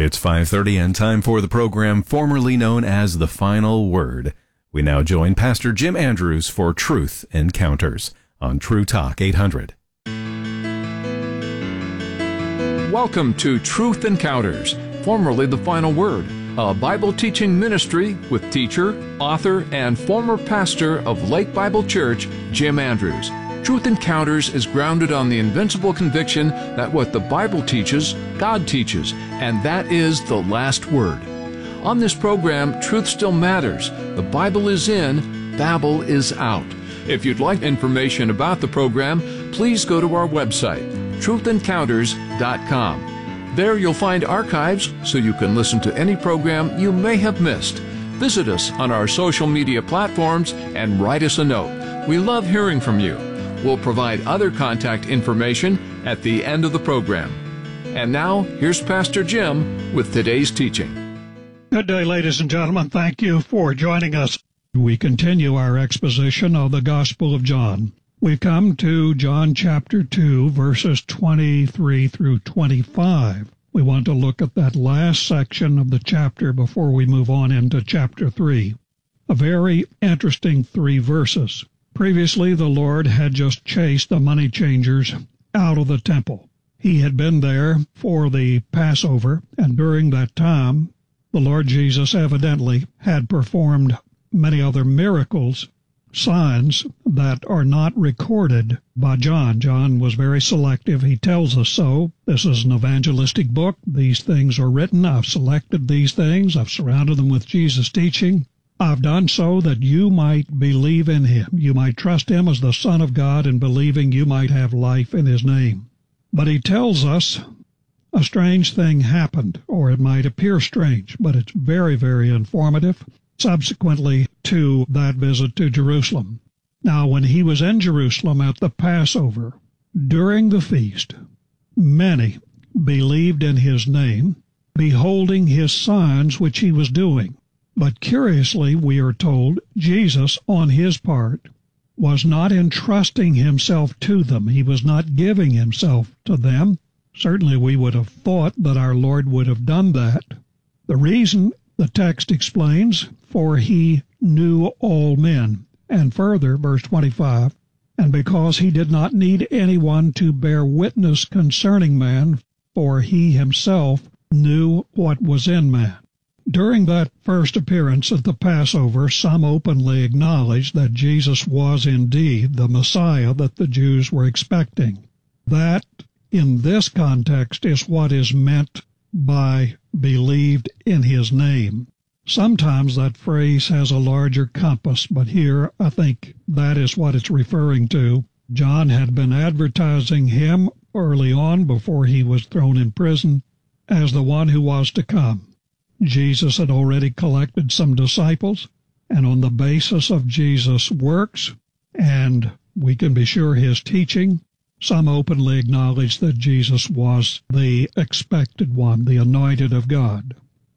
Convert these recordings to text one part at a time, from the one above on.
It's 5:30 and time for the program formerly known as The Final Word. We now join Pastor Jim Andrews for Truth Encounters on True Talk 800. Welcome to Truth Encounters, formerly The Final Word, a Bible teaching ministry with teacher, author, and former pastor of Lake Bible Church, Jim Andrews. Truth Encounters is grounded on the invincible conviction that what the Bible teaches, God teaches, and that is the last word. On this program, truth still matters. The Bible is in, Babel is out. If you'd like information about the program, please go to our website, truthencounters.com. There you'll find archives so you can listen to any program you may have missed. Visit us on our social media platforms and write us a note. We love hearing from you. We'll provide other contact information at the end of the program. And now, here's Pastor Jim with today's teaching. Good day, ladies and gentlemen. Thank you for joining us. We continue our exposition of the Gospel of John. We've come to John chapter 2, verses 23 through 25. We want to look at that last section of the chapter before we move on into chapter 3. A very interesting 3 verses. Previously, the Lord had just chased the money changers out of the temple. He had been there for the Passover, and during that time, the Lord Jesus evidently had performed many other miracles, signs that are not recorded by John. John was very selective. He tells us so. This is an evangelistic book. These things are written. I've selected these things. I've surrounded them with Jesus' teaching. I've done so that you might believe in him. You might trust him as the Son of God, and believing you might have life in his name. But he tells us a strange thing happened, or it might appear strange, but it's very, very informative, subsequently to that visit to Jerusalem. Now, when he was in Jerusalem at the Passover, during the feast, many believed in his name, beholding his signs which he was doing. But curiously, we are told, Jesus, on his part, was not entrusting himself to them. He was not giving himself to them. Certainly we would have thought that our Lord would have done that. The reason, the text explains, for he knew all men. And further, verse 25, and because he did not need anyone to bear witness concerning man, for he himself knew what was in man. During that first appearance at the Passover, some openly acknowledged that Jesus was indeed the Messiah that the Jews were expecting. That, in this context, is what is meant by believed in his name. Sometimes that phrase has a larger compass, but here I think that is what it's referring to. John had been advertising him early on, before he was thrown in prison, as the one who was to come. Jesus had already collected some disciples, and on the basis of Jesus' works, and we can be sure his teaching, some openly acknowledged that Jesus was the expected one, the anointed of God.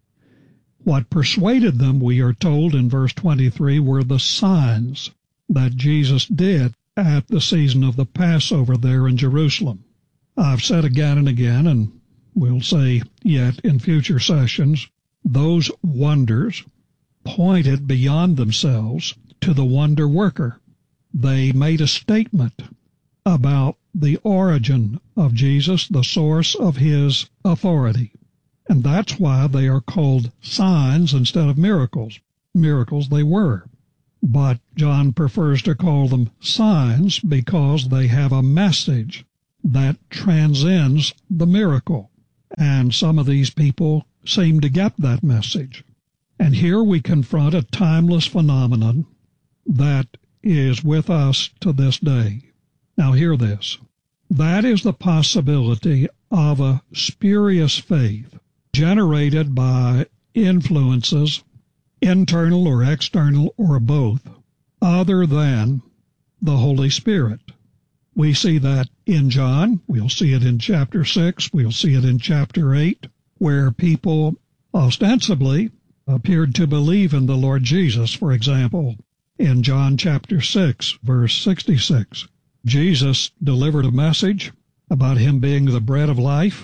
What persuaded them, we are told in verse 23, were the signs that Jesus did at the season of the Passover there in Jerusalem. I've said again and again, and we'll say yet in future sessions, those wonders pointed beyond themselves to the wonder worker. They made a statement about the origin of Jesus, the source of his authority. And that's why they are called signs instead of miracles. Miracles they were. But John prefers to call them signs because they have a message that transcends the miracle. And some of these people seem to get that message. And here we confront a timeless phenomenon that is with us to this day. Now hear this. That is the possibility of a spurious faith generated by influences, internal or external or both, other than the Holy Spirit. We see that in John. We'll see it in chapter 6. We'll see it in chapter 8. Where people ostensibly appeared to believe in the Lord Jesus. For example, in John chapter 6, verse 66, Jesus delivered a message about him being the bread of life,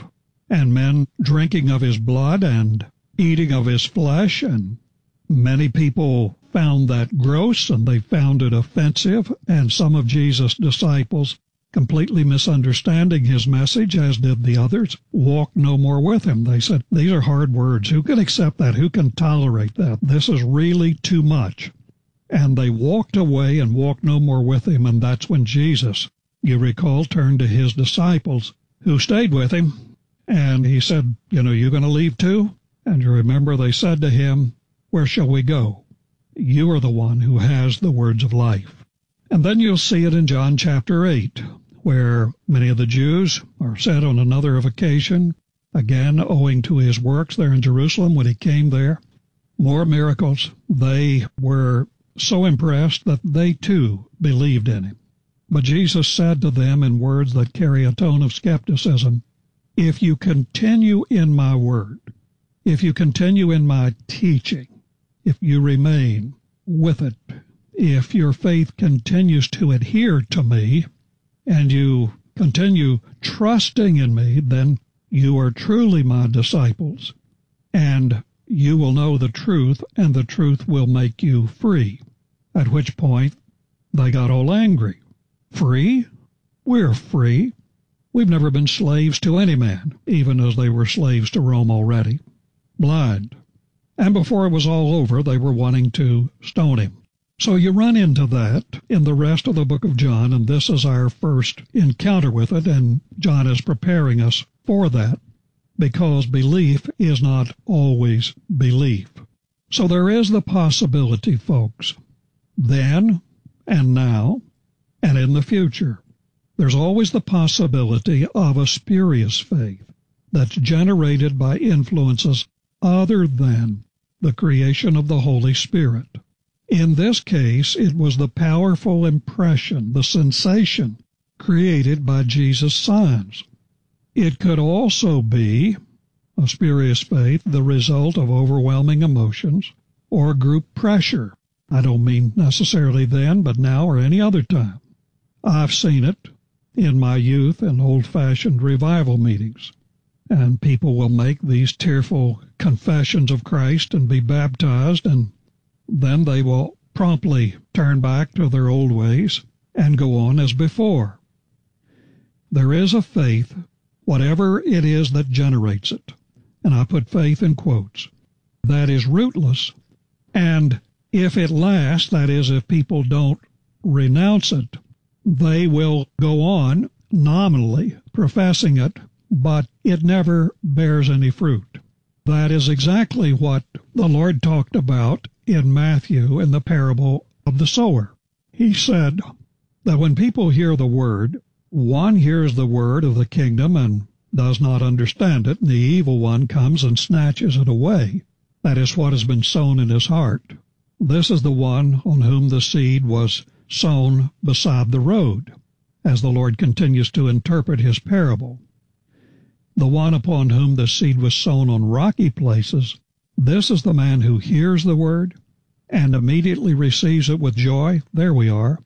and men drinking of his blood and eating of his flesh, and many people found that gross and they found it offensive, and some of Jesus' disciples, completely misunderstanding his message, as did the others, walked no more with him. They said, these are hard words. Who can accept that? Who can tolerate that? This is really too much. And they walked away and walked no more with him, and that's when Jesus, you recall, turned to his disciples who stayed with him, and he said, you going to leave too? And you remember they said to him, where shall we go? You are the one who has the words of life. And then you'll see it in John chapter 8, where many of the Jews are said on another occasion, again owing to his works there in Jerusalem when he came there, more miracles. They were so impressed that they too believed in him. But Jesus said to them in words that carry a tone of skepticism, if you continue in my word, if you continue in my teaching, if you remain with it, if your faith continues to adhere to me, and you continue trusting in me, then you are truly my disciples, and you will know the truth, and the truth will make you free. At which point they got all angry. Free? We're free. We've never been slaves to any man, even as they were slaves to Rome already. Blind. And before it was all over, they were wanting to stone him. So you run into that in the rest of the book of John, and this is our first encounter with it, and John is preparing us for that, because belief is not always belief. So there is the possibility, folks, then and now and in the future, there's always the possibility of a spurious faith that's generated by influences other than the creation of the Holy Spirit. In this case, it was the powerful impression, the sensation created by Jesus' signs. It could also be a spurious faith, the result of overwhelming emotions or group pressure. I don't mean necessarily then, but now or any other time. I've seen it in my youth in old-fashioned revival meetings, and people will make these tearful confessions of Christ and be baptized, and then they will promptly turn back to their old ways and go on as before. There is a faith, whatever it is that generates it, and I put faith in quotes, that is rootless, and if it lasts, that is, if people don't renounce it, they will go on nominally professing it, but it never bears any fruit. That is exactly what the Lord talked about in Matthew in the parable of the sower. He said that when people hear the word, one hears the word of the kingdom and does not understand it, and the evil one comes and snatches it away. That is what has been sown in his heart. This is the one on whom the seed was sown beside the road, as the Lord continues to interpret his parable. The one upon whom the seed was sown on rocky places, this is the man who hears the word and immediately receives it with joy. There we are.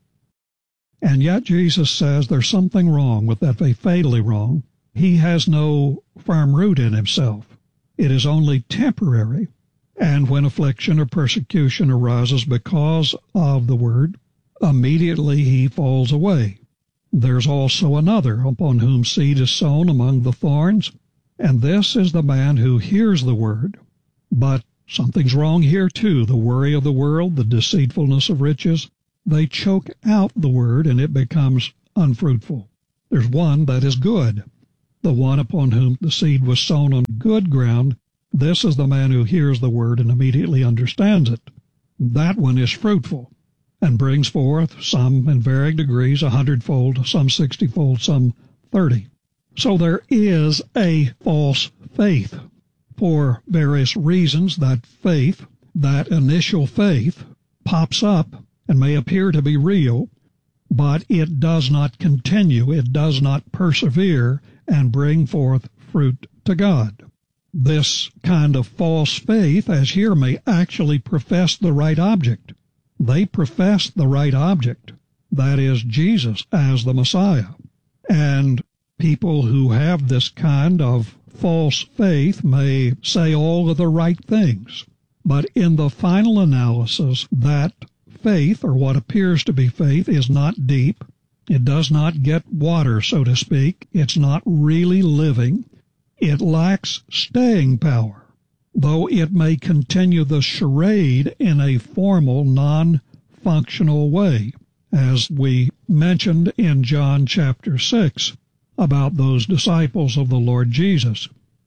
And yet Jesus says there's something wrong with that faith, fatally wrong. He has no firm root in himself. It is only temporary. And when affliction or persecution arises because of the word, immediately he falls away. There's also another upon whom seed is sown among the thorns, and this is the man who hears the word. But something's wrong here too. The worry of the world, the deceitfulness of riches, they choke out the word and it becomes unfruitful. There's one that is good. The one upon whom the seed was sown on good ground, this is the man who hears the word and immediately understands it. That one is fruitful and brings forth, some in varying degrees, 100-fold, some 60-fold, some 30. So there is a false faith. For various reasons, that faith, that initial faith, pops up and may appear to be real, but it does not continue, it does not persevere and bring forth fruit to God. This kind of false faith, as here, may actually profess the right object. They profess the right object, that is Jesus as the Messiah. And people who have this kind of false faith may say all of the right things, but in the final analysis, that faith, or what appears to be faith, is not deep. It does not get water, so to speak. It's not really living. It lacks staying power, though it may continue the charade in a formal, non-functional way, as we mentioned in John chapter 6 about those disciples of the Lord Jesus.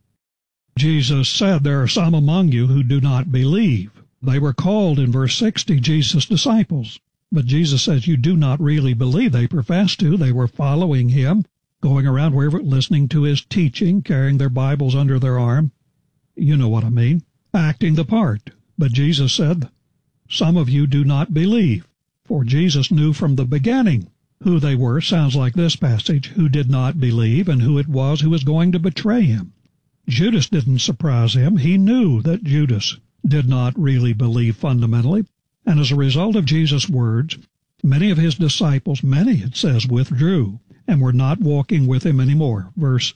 Jesus said, "There are some among you who do not believe." They were called in verse 60 Jesus' disciples. But Jesus says, you do not really believe. They professed to. They were following him, going around wherever, listening to his teaching, carrying their Bibles under their arm. You know what I mean. Acting the part. But Jesus said, some of you do not believe. For Jesus knew from the beginning who they were, sounds like this passage, who did not believe, and who it was who was going to betray him. Judas didn't surprise him. He knew that Judas did not really believe fundamentally. And as a result of Jesus' words, many of his disciples, many, it says, withdrew and were not walking with him anymore. Verse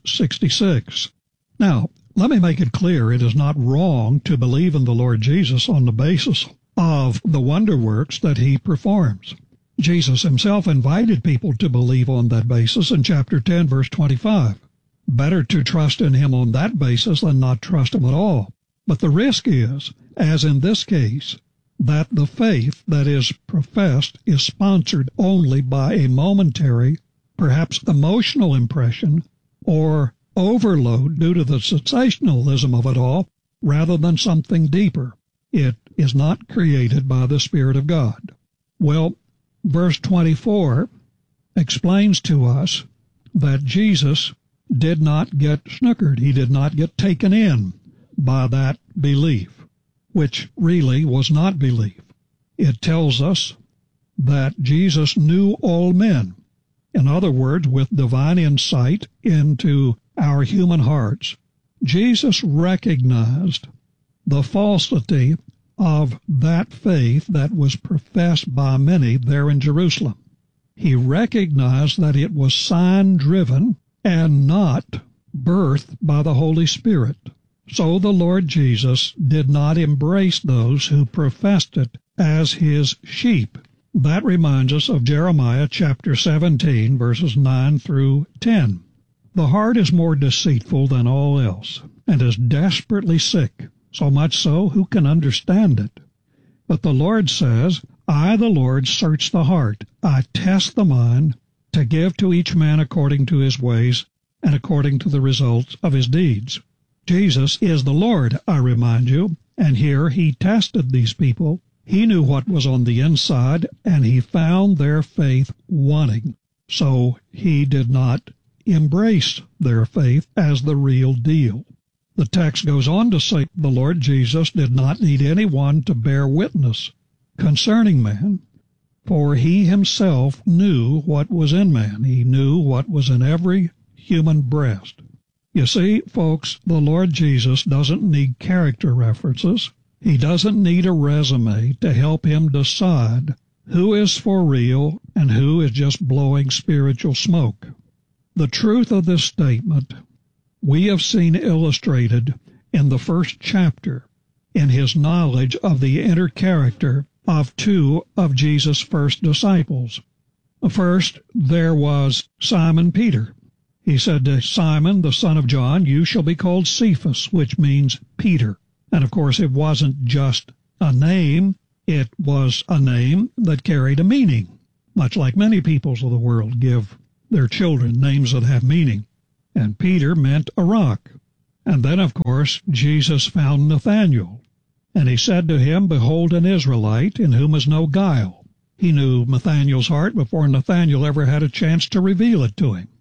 66. Now, let me make it clear, it is not wrong to believe in the Lord Jesus on the basis of the wonder works that he performs. Jesus himself invited people to believe on that basis in chapter 10, verse 25. Better to trust in him on that basis than not trust him at all. But the risk is, as in this case, that the faith that is professed is sponsored only by a momentary, perhaps emotional impression, or overload due to the sensationalism of it all, rather than something deeper. It is not created by the Spirit of God. Well, verse 24 explains to us that Jesus did not get snookered. He did not get taken in by that belief, which really was not belief. It tells us that Jesus knew all men. In other words, with divine insight into our human hearts, Jesus recognized the falsity of that faith that was professed by many there in Jerusalem. He recognized that it was sign-driven and not birthed by the Holy Spirit. So the Lord Jesus did not embrace those who professed it as his sheep. That reminds us of Jeremiah chapter 17, verses 9 through 10. The heart is more deceitful than all else, and is desperately sick, so much so, who can understand it? But the Lord says, I, the Lord, search the heart. I test the mind, to give to each man according to his ways, and according to the results of his deeds. Jesus is the Lord, I remind you, and here he tested these people. He knew what was on the inside, and he found their faith wanting. So he did not embrace their faith as the real deal. The text goes on to say the Lord Jesus did not need anyone to bear witness concerning man, for he himself knew what was in man. He knew what was in every human breast. You see, folks, the Lord Jesus doesn't need character references. He doesn't need a resume to help him decide who is for real and who is just blowing spiritual smoke. The truth of this statement we have seen illustrated in the first chapter in his knowledge of the inner character of two of Jesus' first disciples. First, there was Simon Peter. He said to Simon, the son of John, you shall be called Cephas, which means Peter. And of course, it wasn't just a name. It was a name that carried a meaning, much like many peoples of the world give their children names that have meaning. And Peter meant a rock. And then, of course, Jesus found Nathanael. And he said to him, behold, an Israelite in whom is no guile. He knew Nathanael's heart before Nathanael ever had a chance to reveal it to him.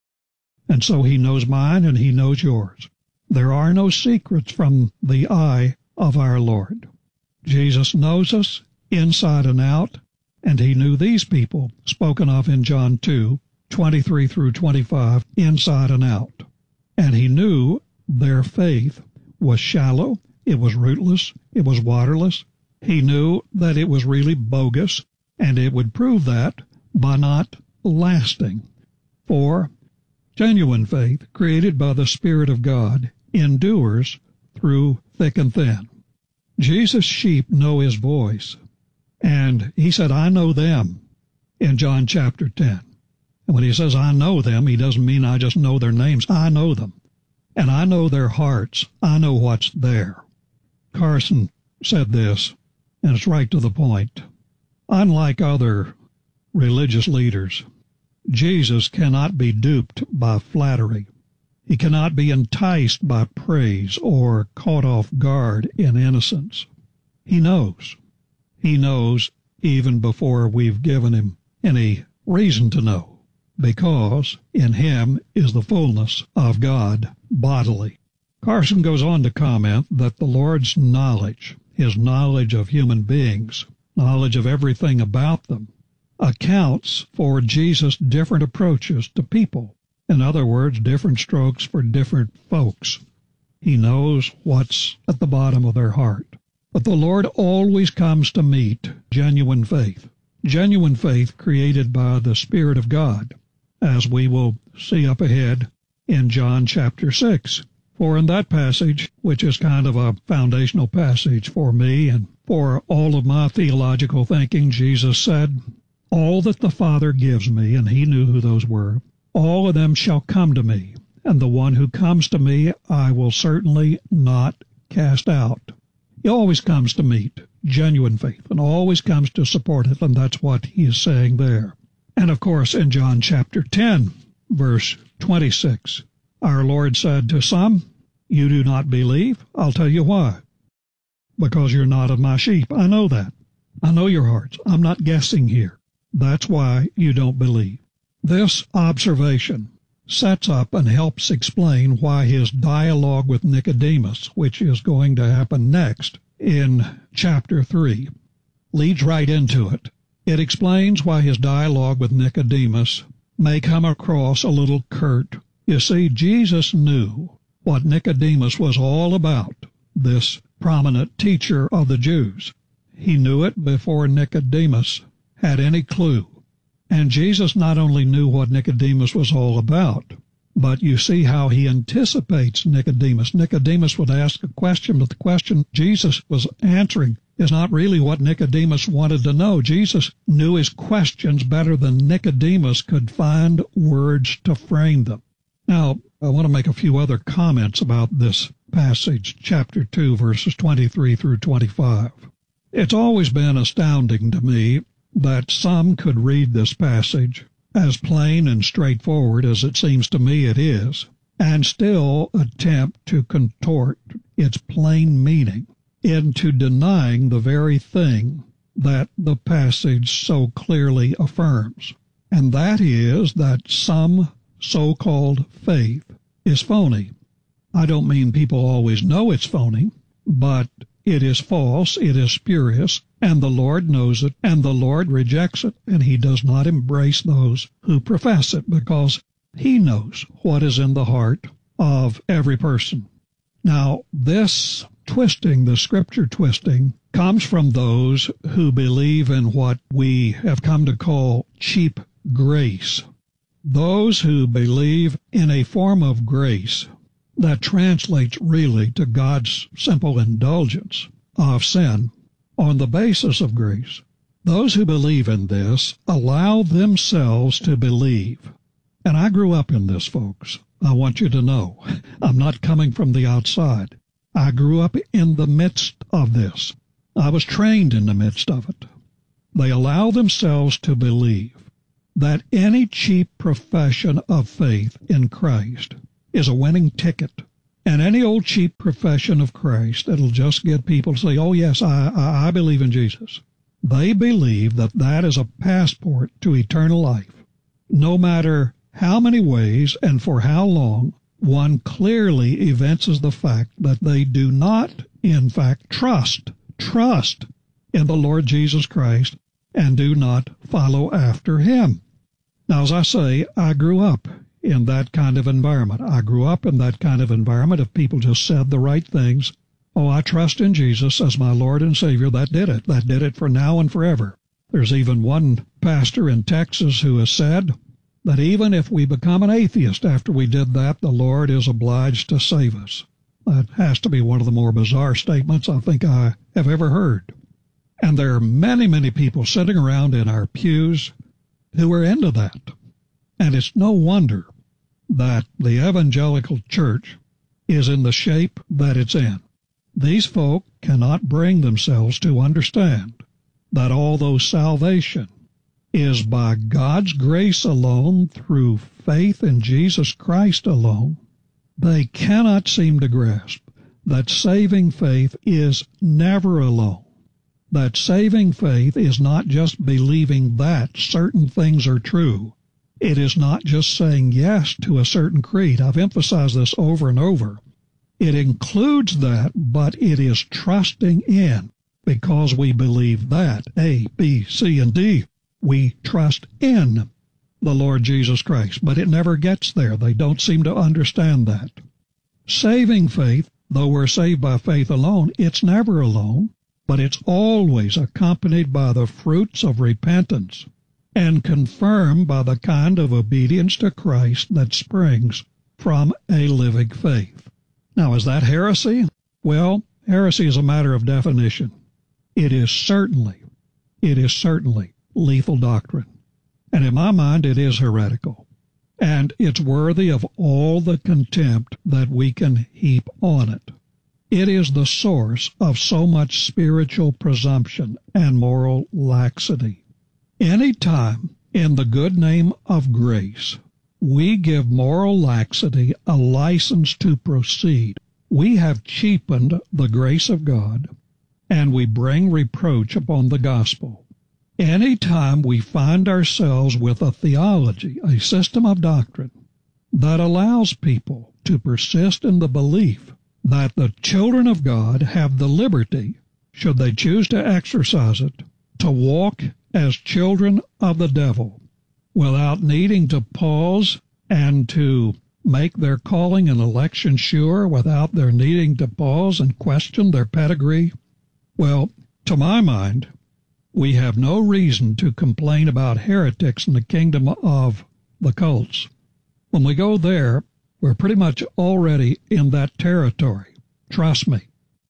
And so he knows mine and he knows yours. There are no secrets from the eye of our Lord. Jesus knows us inside and out, and he knew these people, spoken of in John 2, 23 through 25, inside and out. And he knew their faith was shallow, it was rootless, it was waterless. He knew that it was really bogus, and it would prove that by not lasting. For Genuine faith, created by the Spirit of God, endures through thick and thin. Jesus' sheep know his voice, and he said, I know them, in John chapter 10. And when he says, I know them, he doesn't mean I just know their names. I know them, and I know their hearts. I know what's there. Carson said this, and it's right to the point. Unlike other religious leaders, Jesus cannot be duped by flattery. He cannot be enticed by praise or caught off guard in innocence. He knows. He knows even before we've given him any reason to know, because in him is the fullness of God bodily. Carson goes on to comment that the Lord's knowledge, his knowledge of human beings, knowledge of everything about them, accounts for Jesus' different approaches to people. In other words, different strokes for different folks. He knows what's at the bottom of their heart. But the Lord always comes to meet genuine faith created by the Spirit of God, as we will see up ahead in John chapter 6. For in that passage, which is kind of a foundational passage for me and for all of my theological thinking, Jesus said, all that the Father gives me, and he knew who those were, all of them shall come to me, and the one who comes to me I will certainly not cast out. He always comes to meet genuine faith and always comes to support it, and that's what he is saying there. And of course, in John chapter 10, verse 26, our Lord said to some, you do not believe? I'll tell you why. Because you're not of my sheep. I know that. I know your hearts. I'm not guessing here. That's why you don't believe. This observation sets up and helps explain why his dialogue with Nicodemus, which is going to happen next in chapter 3, leads right into it. It explains why his dialogue with Nicodemus may come across a little curt. You see, Jesus knew what Nicodemus was all about, this prominent teacher of the Jews. He knew it before Nicodemus had any clue. And Jesus not only knew what Nicodemus was all about, but you see how he anticipates Nicodemus. Nicodemus would ask a question, but the question Jesus was answering is not really what Nicodemus wanted to know. Jesus knew his questions better than Nicodemus could find words to frame them. Now, I want to make a few other comments about this passage, chapter 2, verses 23 through 25. It's always been astounding to me that some could read this passage as plain and straightforward as it seems to me it is, and still attempt to contort its plain meaning into denying the very thing that the passage so clearly affirms, and that is that some so-called faith is phony. I don't mean people always know it's phony, but it is false, it is spurious, and the Lord knows it, and the Lord rejects it, and he does not embrace those who profess it, because he knows what is in the heart of every person. Now, this twisting, the scripture twisting, comes from those who believe in what we have come to call cheap grace. Those who believe in a form of grace that translates really to God's simple indulgence of sin on the basis of grace. Those who believe in this allow themselves to believe. And I grew up in this, folks. I want you to know. I'm not coming from the outside. I grew up in the midst of this. I was trained in the midst of it. They allow themselves to believe that any cheap profession of faith in Christ is a winning ticket. And any old cheap profession of Christ that'll just get people to say, oh, yes, I believe in Jesus. They believe that that is a passport to eternal life. No matter how many ways and for how long, one clearly evinces the fact that they do not, in fact, trust in the Lord Jesus Christ and do not follow after him. Now, as I say, I grew up in that kind of environment. I grew up in that kind of environment. If people just said the right things, oh, I trust in Jesus as my Lord and Savior, that did it. That did it for now and forever. There's even one pastor in Texas who has said, that even if we become an atheist after we did that, the Lord is obliged to save us. That has to be one of the more bizarre statements I think I have ever heard. And there are many, many people sitting around in our pews who are into that. And it's no wonder that the evangelical church is in the shape that it's in. These folk cannot bring themselves to understand that although salvation is by God's grace alone, through faith in Jesus Christ alone, they cannot seem to grasp that saving faith is never alone. That saving faith is not just believing that certain things are true. It is not just saying yes to a certain creed. I've emphasized this over and over. It includes that, but it is trusting in, because we believe that, A, B, C, and D. We trust in the Lord Jesus Christ, but it never gets there. They don't seem to understand that. Saving faith, though we're saved by faith alone, it's never alone, but it's always accompanied by the fruits of repentance and confirmed by the kind of obedience to Christ that springs from a living faith. Now, is that heresy? Well, heresy is a matter of definition. It is certainly lethal doctrine. And in my mind, it is heretical. And it's worthy of all the contempt that we can heap on it. It is the source of so much spiritual presumption and moral laxity. Any time in the good name of grace we give moral laxity a license to proceed, we have cheapened the grace of God, and we bring reproach upon the gospel. Any time we find ourselves with a theology, a system of doctrine, that allows people to persist in the belief that the children of God have the liberty, should they choose to exercise it, to walk as children of the devil, without needing to pause and to make their calling and election sure, without their needing to pause and question their pedigree, well, to my mind, we have no reason to complain about heretics in the kingdom of the cults. When we go there, we're pretty much already in that territory. Trust me.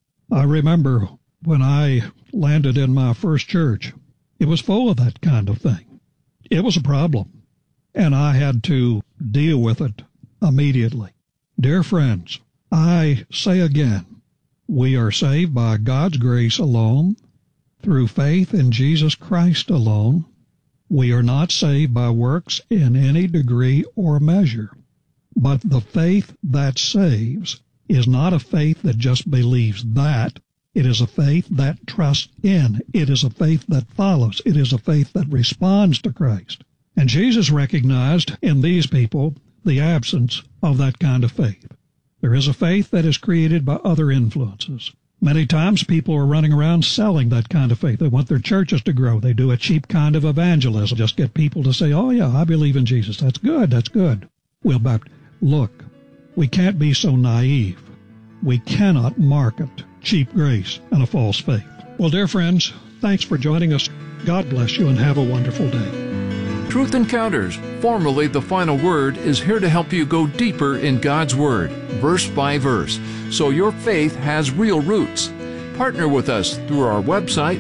I remember when I landed in my first church, it was full of that kind of thing. It was a problem, and I had to deal with it immediately. Dear friends, I say again, we are saved by God's grace alone, through faith in Jesus Christ alone. We are not saved by works in any degree or measure. But the faith that saves is not a faith that just believes that. It is a faith that trusts in. It is a faith that follows. It is a faith that responds to Christ. And Jesus recognized in these people the absence of that kind of faith. There is a faith that is created by other influences. Many times people are running around selling that kind of faith. They want their churches to grow. They do a cheap kind of evangelism. Just get people to say, oh, yeah, I believe in Jesus. That's good. That's good. Well, but look, we can't be so naive. We cannot market cheap grace and a false faith. Well, dear friends, thanks for joining us. God bless you and have a wonderful day. Truth Encounters, formerly The Final Word, is here to help you go deeper in God's Word, verse by verse, so your faith has real roots. Partner with us through our website,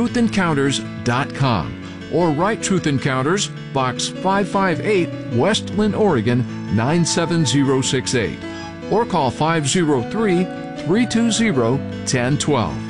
truthencounters.com, or write Truth Encounters, Box 558, West Linn, Oregon, 97068, or call 503-320-1012.